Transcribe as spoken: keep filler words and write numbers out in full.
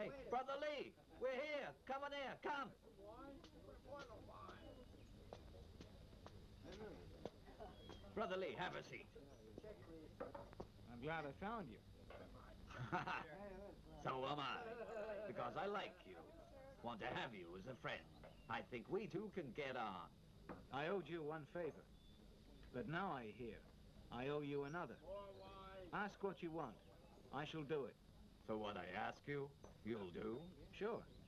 Hey, Brother Lee, we're here. Come on here, come. Brother Lee, have a seat. I'm glad I found you. So am I, because I like you. Want to have you as a friend. I think we two can get on. I owed you one favor, but now I hear I owe you another. Ask what you want. I shall do it. So what I ask you, you'll do? Sure.